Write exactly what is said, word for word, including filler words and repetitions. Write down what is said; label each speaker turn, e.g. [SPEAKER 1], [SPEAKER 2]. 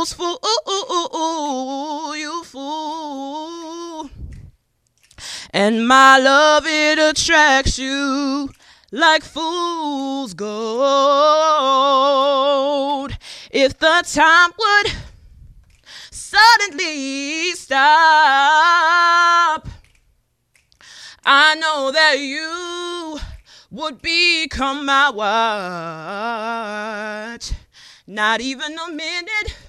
[SPEAKER 1] fool's fool, you fool. And my love, it attracts you like fool's gold. If the time would suddenly stop, I know that you would become my watch. Not even a minute